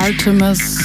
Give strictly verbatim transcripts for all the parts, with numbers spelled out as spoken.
Artemis.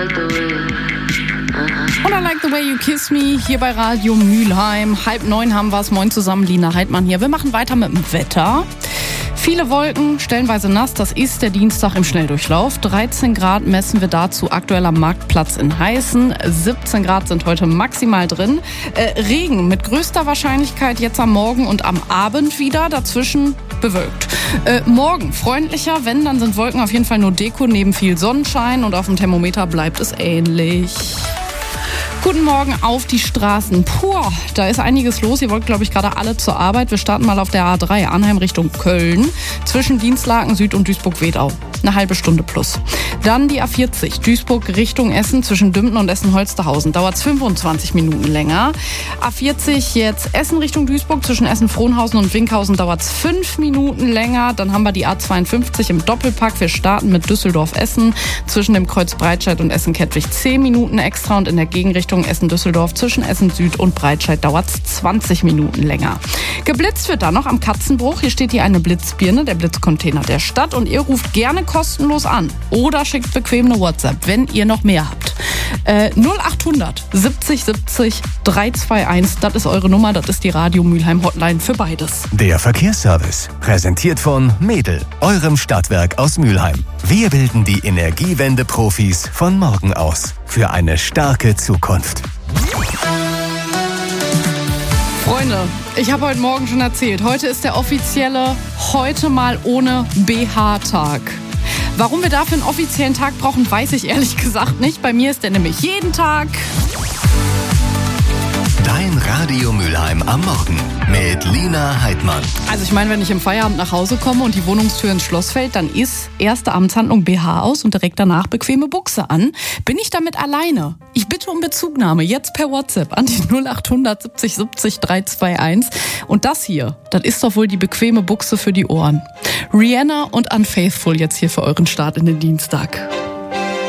Und I Like the Way You Kiss Me hier bei Radio Mülheim. Halb neun haben wir es. Moin zusammen, Lina Heidmann hier. Wir machen weiter mit dem Wetter. Viele Wolken, stellenweise nass, das ist der Dienstag im Schnelldurchlauf. dreizehn Grad messen wir dazu aktuell am Marktplatz in Heißen. siebzehn Grad sind heute maximal drin. Äh, Regen mit größter Wahrscheinlichkeit jetzt am Morgen und am Abend wieder, dazwischen bewölkt. Äh, morgen freundlicher, wenn, dann sind Wolken auf jeden Fall nur Deko, neben viel Sonnenschein und auf dem Thermometer bleibt es ähnlich. Guten Morgen auf die Straßen. Puh, da ist einiges los. Ihr wollt, glaube ich, gerade alle zur Arbeit. Wir starten mal auf der A drei, Arnheim Richtung Köln. Zwischen Dienstlaken Süd und Duisburg-Wedau. Eine halbe Stunde plus. Dann die A vierzig, Duisburg Richtung Essen. Zwischen Dümpen und Essen-Holsterhausen. Dauert es fünfundzwanzig Minuten länger. A vierzig jetzt Essen Richtung Duisburg. Zwischen Essen-Frohnhausen und Winkhausen dauert es fünf Minuten länger. Dann haben wir die A zweiundfünfzig im Doppelpack. Wir starten mit Düsseldorf-Essen. Zwischen dem Kreuz Breitscheid und Essen-Kettwig zehn Minuten extra. Und in der Gegenrichtung Essen-Düsseldorf zwischen Essen-Süd und Breitscheid dauert es zwanzig Minuten länger. Geblitzt wird da noch am Katzenbruch. Hier steht hier eine Blitzbirne, der Blitzcontainer der Stadt. Und ihr ruft gerne kostenlos an oder schickt bequem eine WhatsApp, wenn ihr noch mehr habt. Äh, null achthundert siebzig siebzig dreihundertzweiundundzwanzig, das ist eure Nummer, das ist die Radio Mülheim Hotline für beides. Der Verkehrsservice, präsentiert von Mädel, eurem Stadtwerk aus Mülheim. Wir bilden die Energiewende-Profis von morgen aus für eine starke Zukunft. Freunde, ich habe heute Morgen schon erzählt, heute ist der offizielle heute mal ohne B H-Tag. Warum wir dafür einen offiziellen Tag brauchen, weiß ich ehrlich gesagt nicht. Bei mir ist der nämlich jeden Tag. Dein Radio Mülheim am Morgen mit Lina Heidmann. Also ich meine, wenn ich im Feierabend nach Hause komme und die Wohnungstür ins Schloss fällt, dann ist erste Amtshandlung B H aus und direkt danach bequeme Buchse an. Bin ich damit alleine? Ich bitte um Bezugnahme, jetzt per WhatsApp an die null achthundert siebzig siebzig dreihundertzweiundundzwanzig. Und das hier, das ist doch wohl die bequeme Buchse für die Ohren. Rihanna und Unfaithful jetzt hier für euren Start in den Dienstag.